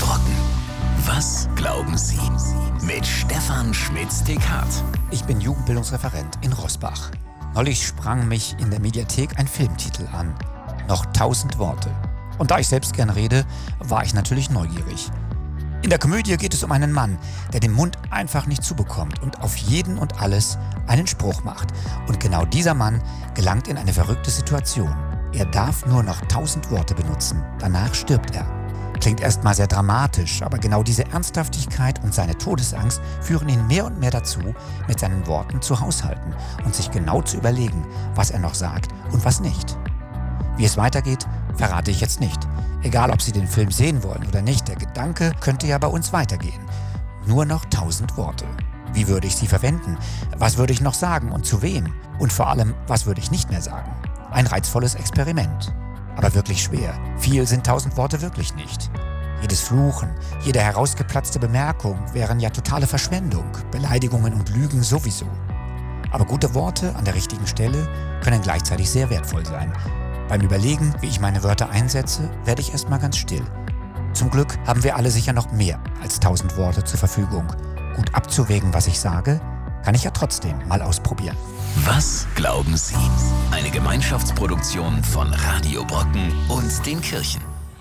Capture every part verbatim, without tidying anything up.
Brocken. Was glauben Sie? Mit Stefan Schmitz-Tekart. Ich bin Jugendbildungsreferent in Roßbach. Neulich sprang mich in der Mediathek ein Filmtitel an. Noch tausend Worte. Und da ich selbst gern rede, war ich natürlich neugierig. In der Komödie geht es um einen Mann, der den Mund einfach nicht zubekommt und auf jeden und alles einen Spruch macht. Und genau dieser Mann gelangt in eine verrückte Situation. Er darf nur noch tausend Worte benutzen, danach stirbt er. Klingt erstmal sehr dramatisch, aber genau diese Ernsthaftigkeit und seine Todesangst führen ihn mehr und mehr dazu, mit seinen Worten zu haushalten und sich genau zu überlegen, was er noch sagt und was nicht. Wie es weitergeht, verrate ich jetzt nicht. Egal, ob Sie den Film sehen wollen oder nicht, der Gedanke könnte ja bei uns weitergehen. Nur noch tausend Worte. Wie würde ich sie verwenden? Was würde ich noch sagen und zu wem? Und vor allem, was würde ich nicht mehr sagen? Ein reizvolles Experiment. Aber wirklich schwer. Viel sind tausend Worte wirklich nicht. Jedes Fluchen, jede herausgeplatzte Bemerkung wären ja totale Verschwendung. Beleidigungen und Lügen sowieso. Aber gute Worte an der richtigen Stelle können gleichzeitig sehr wertvoll sein. Beim Überlegen, wie ich meine Wörter einsetze, werde ich erstmal ganz still. Zum Glück haben wir alle sicher noch mehr als tausend Worte zur Verfügung. Gut abzuwägen, was ich sage, kann ich ja trotzdem mal ausprobieren. Was glauben Sie? Eine Gemeinschaftsproduktion von Radio Brocken und den Kirchen.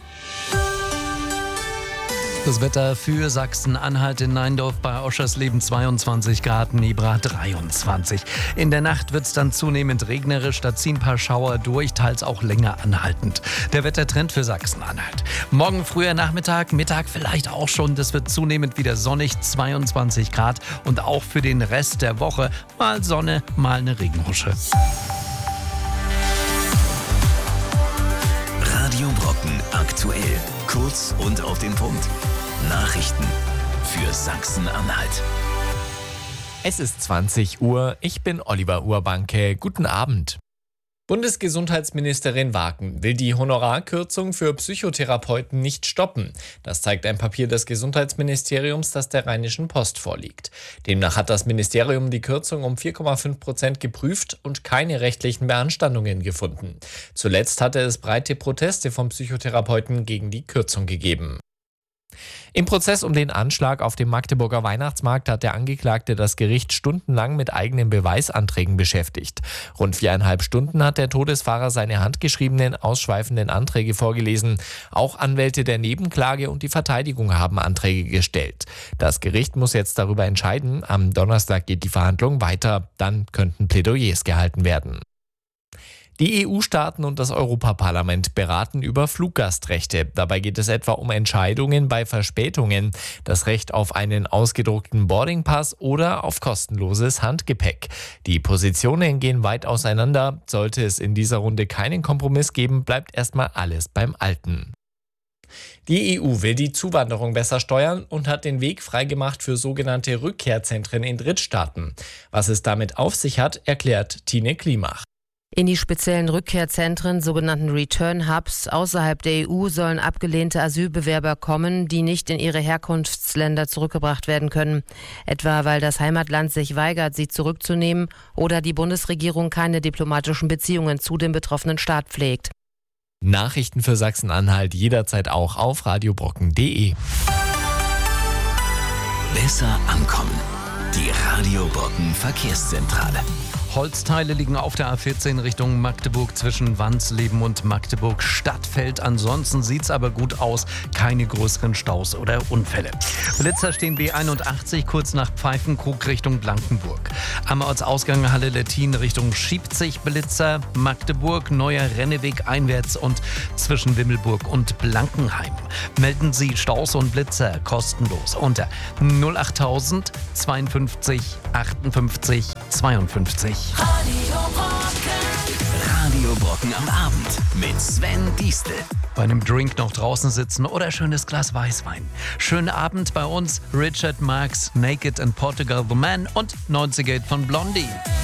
Das Wetter für Sachsen-Anhalt: in Neindorf bei Oschersleben zweiundzwanzig Grad, Nebra dreiundzwanzig. In der Nacht wird es dann zunehmend regnerisch, da ziehen ein paar Schauer durch, teils auch länger anhaltend. Der Wettertrend für Sachsen-Anhalt: morgen früher Nachmittag, Mittag vielleicht auch schon, das wird zunehmend wieder sonnig, zweiundzwanzig Grad. Und auch für den Rest der Woche mal Sonne, mal eine Regenhusche. Radio Brocken aktuell. Kurz und auf den Punkt. Nachrichten für Sachsen-Anhalt. Es ist zwanzig Uhr, ich bin Oliver Urbanke. Guten Abend. Bundesgesundheitsministerin Wagen will die Honorarkürzung für Psychotherapeuten nicht stoppen. Das zeigt ein Papier des Gesundheitsministeriums, das der Rheinischen Post vorliegt. Demnach hat das Ministerium die Kürzung um vier Komma fünf Prozent geprüft und keine rechtlichen Beanstandungen gefunden. Zuletzt hatte es breite Proteste von Psychotherapeuten gegen die Kürzung gegeben. Im Prozess um den Anschlag auf dem Magdeburger Weihnachtsmarkt hat der Angeklagte das Gericht stundenlang mit eigenen Beweisanträgen beschäftigt. Rund viereinhalb Stunden hat der Todesfahrer seine handgeschriebenen, ausschweifenden Anträge vorgelesen. Auch Anwälte der Nebenklage und die Verteidigung haben Anträge gestellt. Das Gericht muss jetzt darüber entscheiden. Am Donnerstag geht die Verhandlung weiter. Dann könnten Plädoyers gehalten werden. Die E U-Staaten und das Europaparlament beraten über Fluggastrechte. Dabei geht es etwa um Entscheidungen bei Verspätungen, das Recht auf einen ausgedruckten Boardingpass oder auf kostenloses Handgepäck. Die Positionen gehen weit auseinander. Sollte es in dieser Runde keinen Kompromiss geben, bleibt erstmal alles beim Alten. Die E U will die Zuwanderung besser steuern und hat den Weg freigemacht für sogenannte Rückkehrzentren in Drittstaaten. Was es damit auf sich hat, erklärt Tine Klimach. In die speziellen Rückkehrzentren, sogenannten Return Hubs, außerhalb der E U sollen abgelehnte Asylbewerber kommen, die nicht in ihre Herkunftsländer zurückgebracht werden können. Etwa weil das Heimatland sich weigert, sie zurückzunehmen oder die Bundesregierung keine diplomatischen Beziehungen zu dem betroffenen Staat pflegt. Nachrichten für Sachsen-Anhalt jederzeit auch auf radiobrocken punkt de. Besser ankommen. Die Radio Brocken Verkehrszentrale. Holzteile liegen auf der A vierzehn Richtung Magdeburg zwischen Wansleben und Magdeburg Stadtfeld. Ansonsten sieht's aber gut aus. Keine größeren Staus oder Unfälle. Blitzer stehen B einundachtzig kurz nach Pfeifenkrug Richtung Blankenburg. Am Ortsausgang Halle Lettin Richtung Schiebzig Blitzer, Magdeburg, neuer Renneweg einwärts und zwischen Wimmelburg und Blankenheim. Melden Sie Staus und Blitzer kostenlos unter null achttausend zweiundfünfzig achtundfünfzig zweiundfünfzig. Radio Brocken. Radio Brocken am Abend mit Sven Diestel. Bei einem Drink noch draußen sitzen oder schönes Glas Weißwein. Schönen Abend bei uns. Richard Marx, Naked in Portugal, The Man und neunziger Hit von Blondie.